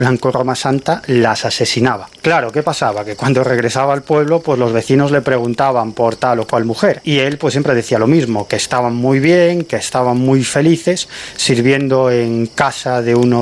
Blanco Roma Santa las asesinaba. Claro, ¿qué pasaba? Que cuando regresaba al pueblo, pues los vecinos le preguntaban por tal o cual mujer. Y él pues siempre decía lo mismo, que estaban muy bien, que estaban muy felices, sirviendo en casa de uno